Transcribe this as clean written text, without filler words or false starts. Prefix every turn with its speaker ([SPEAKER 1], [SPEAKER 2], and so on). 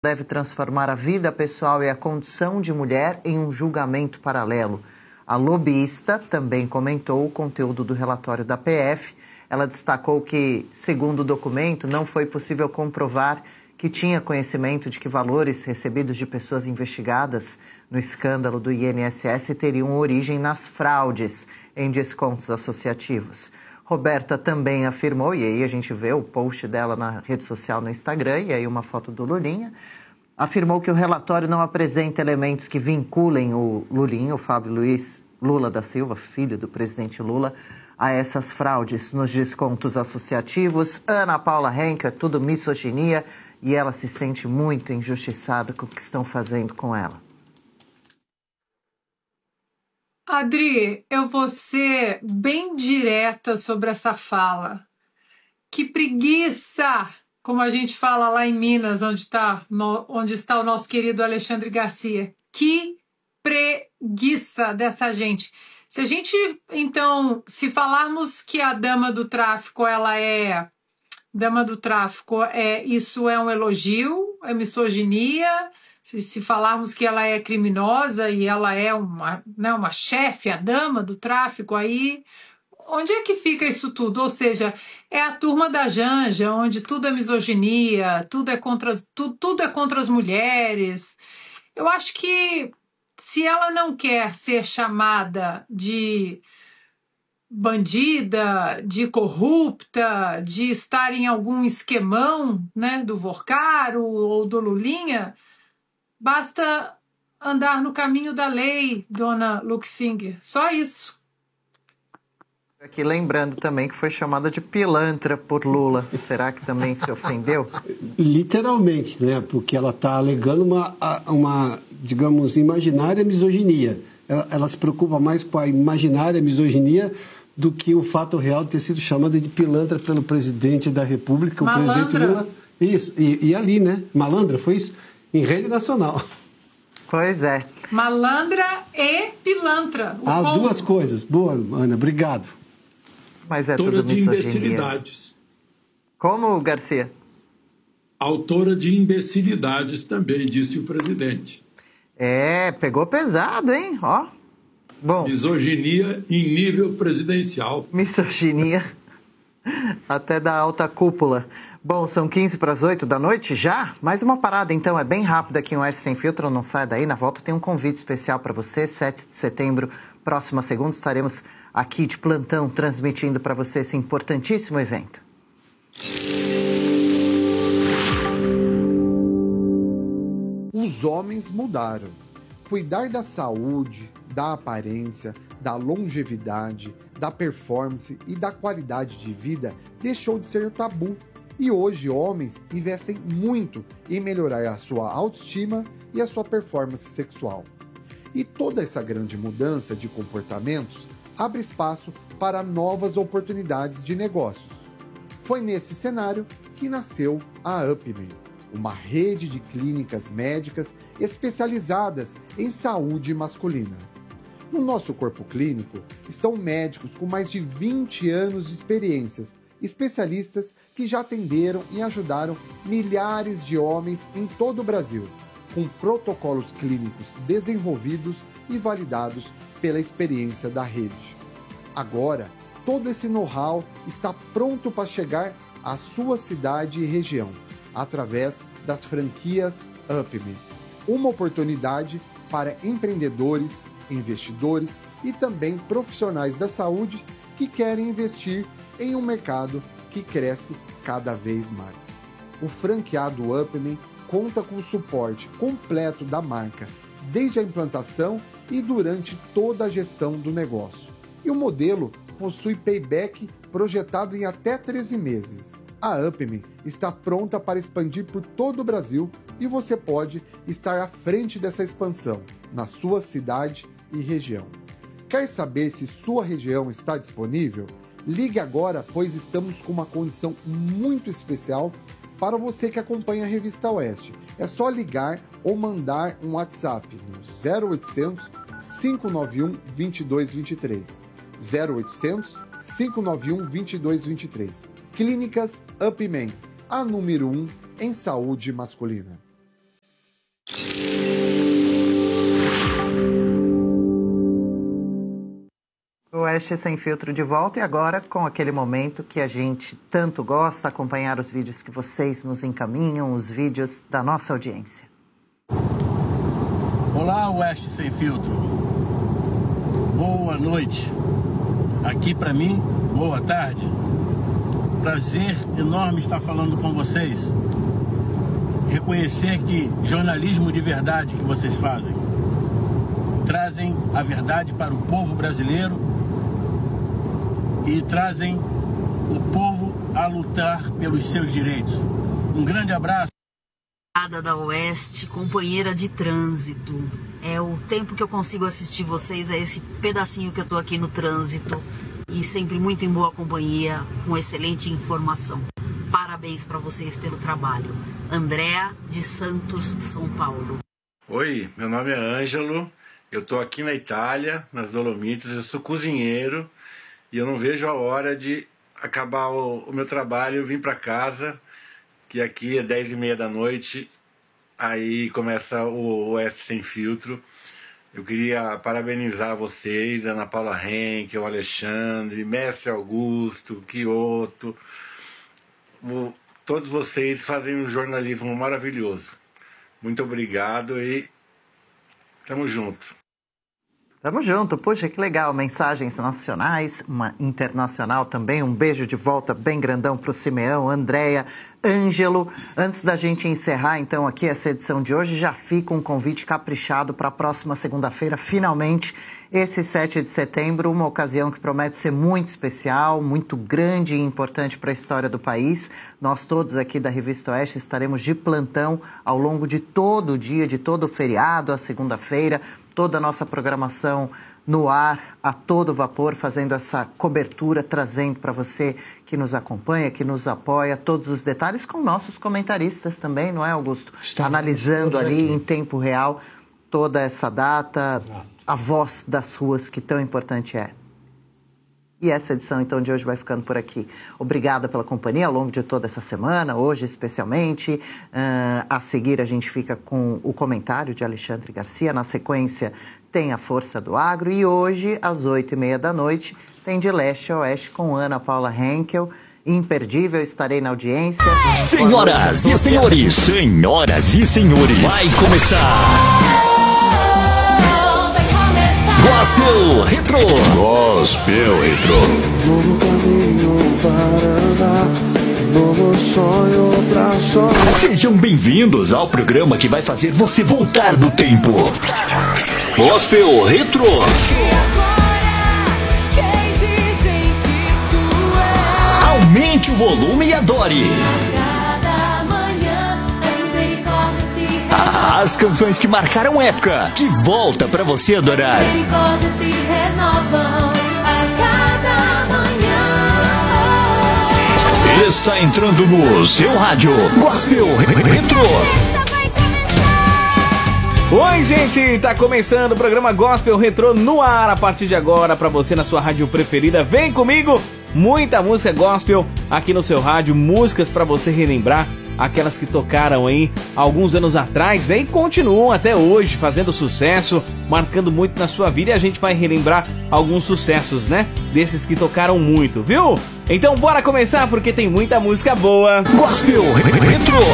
[SPEAKER 1] deve transformar a vida pessoal e a condição de mulher em um julgamento paralelo. A lobista também comentou o conteúdo do relatório da PF. Ela destacou que, segundo o documento, não foi possível comprovar que tinha conhecimento de que valores recebidos de pessoas investigadas no escândalo do INSS teriam origem nas fraudes em descontos associativos. Roberta também afirmou, e aí a gente vê o post dela na rede social no Instagram, e aí uma foto do Lulinha, afirmou que o relatório não apresenta elementos que vinculem o Lulinha, o Fábio Luiz Lula da Silva, filho do presidente Lula, a essas fraudes nos descontos associativos. Ana Paula Henke, tudo misoginia, e ela se sente muito injustiçada com o que estão fazendo com ela.
[SPEAKER 2] Adri, eu vou ser bem direta sobre essa fala. Que preguiça, como a gente fala lá em Minas, onde está o nosso querido Alexandre Garcia. Que preguiça dessa gente. Se a gente, então, se falarmos que a dama do tráfico, isso é um elogio, é misoginia. Se falarmos que ela é criminosa e ela é uma chefe, a dama do tráfico, aí onde é que fica isso tudo? Ou seja, é a turma da Janja, onde tudo é misoginia, tudo é contra as mulheres. Eu acho que se ela não quer ser chamada de bandida, de corrupta, de estar em algum esquemão, né, do Vorcaro ou do Lulinha, basta andar no caminho da lei, dona Luxinger. Só isso.
[SPEAKER 1] Aqui lembrando também que foi chamada de pilantra por Lula. Será que também se ofendeu?
[SPEAKER 3] Literalmente, né? Porque ela está alegando uma, digamos, imaginária misoginia. Ela se preocupa mais com a imaginária misoginia do que o fato real de ter sido chamada de pilantra pelo presidente da República,
[SPEAKER 2] Malandra.
[SPEAKER 3] o presidente Lula. Isso, e ali, né? Malandra, foi isso? Em rede nacional.
[SPEAKER 1] Pois é.
[SPEAKER 2] Malandra e pilantra.
[SPEAKER 3] As duas coisas. Boa, Ana, obrigado.
[SPEAKER 1] Mas é
[SPEAKER 4] Autora
[SPEAKER 1] tudo
[SPEAKER 4] de
[SPEAKER 1] misoginia.
[SPEAKER 4] imbecilidades.
[SPEAKER 1] Como, Garcia?
[SPEAKER 4] Autora de imbecilidades também, disse o presidente.
[SPEAKER 1] É, pegou pesado, hein? Ó. Bom.
[SPEAKER 4] Misoginia em nível presidencial.
[SPEAKER 1] Misoginia até da alta cúpula. Bom, são 7:45 da noite já? Mais uma parada, então, é bem rápida aqui no Oeste Sem Filtro, não sai daí. Na volta tem um convite especial para você, 7 de setembro, próxima segunda, estaremos aqui de plantão transmitindo para você esse importantíssimo evento.
[SPEAKER 5] Os homens mudaram. Cuidar da saúde, da aparência, da longevidade, da performance e da qualidade de vida deixou de ser tabu. E hoje homens investem muito em melhorar a sua autoestima e a sua performance sexual. E toda essa grande mudança de comportamentos abre espaço para novas oportunidades de negócios. Foi nesse cenário que nasceu a UpMe, uma rede de clínicas médicas especializadas em saúde masculina. No nosso corpo clínico estão médicos com mais de 20 anos de experiências, especialistas que já atenderam e ajudaram milhares de homens em todo o Brasil, com protocolos clínicos desenvolvidos e validados pela experiência da rede. Agora, todo esse know-how está pronto para chegar à sua cidade e região, através das franquias UpMe. Uma oportunidade para empreendedores, investidores e também profissionais da saúde que querem investir em um mercado que cresce cada vez mais. O franqueado UpMe conta com o suporte completo da marca, desde a implantação e durante toda a gestão do negócio. E o modelo possui payback projetado em até 13 meses. A UpMe está pronta para expandir por todo o Brasil e você pode estar à frente dessa expansão na sua cidade e região. Quer saber se sua região está disponível? Ligue agora, pois estamos com uma condição muito especial para você que acompanha a Revista Oeste. É só ligar ou mandar um WhatsApp no 0800 591 2223. 0800 591 2223. Clínicas UpMe, a número 1 em saúde masculina.
[SPEAKER 1] Oeste Sem Filtro de volta e agora com aquele momento que a gente tanto gosta, acompanhar os vídeos que vocês nos encaminham, os vídeos da nossa audiência.
[SPEAKER 6] Olá, Oeste Sem Filtro. Boa noite. Aqui para mim, boa tarde. Prazer enorme estar falando com vocês. Reconhecer que jornalismo de verdade que vocês fazem. Trazem a verdade para o povo brasileiro e trazem o povo a lutar pelos seus direitos. Um grande abraço.
[SPEAKER 7] Da Oeste, companheira de trânsito. É o tempo que eu consigo assistir vocês, é esse pedacinho que eu tô aqui no trânsito e sempre muito em boa companhia, com excelente informação. Parabéns para vocês pelo trabalho. Andréa de Santos, São Paulo.
[SPEAKER 8] Oi, meu nome é Ângelo, eu tô aqui na Itália, nas Dolomitas, eu sou cozinheiro e eu não vejo a hora de acabar o meu trabalho e vir para casa, que aqui é 10h30 da noite, aí começa o Oeste Sem Filtro. Eu queria parabenizar vocês, Ana Paula Henkel, Alexandre, Mestre Augusto, Quioto. Todos vocês fazem um jornalismo maravilhoso. Muito obrigado e tamo junto.
[SPEAKER 1] Tamo junto, puxa, que legal, mensagens nacionais, uma internacional também, um beijo de volta bem grandão pro Simeão, Andréia, Ângelo. Antes da gente encerrar, então, aqui essa edição de hoje, já fica um convite caprichado para a próxima segunda-feira, finalmente, esse 7 de setembro, uma ocasião que promete ser muito especial, muito grande e importante para a história do país. Nós todos aqui da Revista Oeste estaremos de plantão ao longo de todo o dia, de todo o feriado, a segunda-feira, toda a nossa programação no ar, a todo vapor, fazendo essa cobertura, trazendo para você que nos acompanha, que nos apoia, todos os detalhes, com nossos comentaristas também, não é, Augusto? Analisando ali em tempo real toda essa data, a voz das ruas, que tão importante é. E essa edição, então, de hoje vai ficando por aqui. Obrigada pela companhia ao longo de toda essa semana, hoje especialmente. A seguir, a gente fica com o comentário de Alexandre Garcia. Na sequência, tem a Força do Agro. E hoje, às 8h30 da noite, tem De Leste a Oeste com Ana Paula Henkel. Imperdível, estarei na audiência.
[SPEAKER 9] Senhoras e senhores, vai começar! Gospel Retro. Gospel Retro.
[SPEAKER 10] Novo caminho para andar, novo sonho pra sonhar.
[SPEAKER 9] Sejam bem-vindos ao programa que vai fazer você voltar no tempo. Gospel Retro. Aumente o volume e adore. As canções que marcaram época, de volta pra você adorar.
[SPEAKER 11] Misericórdia se renovam a cada manhã.
[SPEAKER 9] Está entrando no seu rádio Gospel Retro.
[SPEAKER 12] Oi, gente, tá começando o programa Gospel Retro no ar a partir de agora pra você na sua rádio preferida. Vem comigo, muita música gospel aqui no seu rádio, músicas pra você relembrar. Aquelas que tocaram aí alguns anos atrás, né? E continuam até hoje fazendo sucesso, marcando muito na sua vida. E a gente vai relembrar alguns sucessos, né? Desses que tocaram muito, viu? Então bora começar porque tem muita música boa.
[SPEAKER 9] Gospel Retro.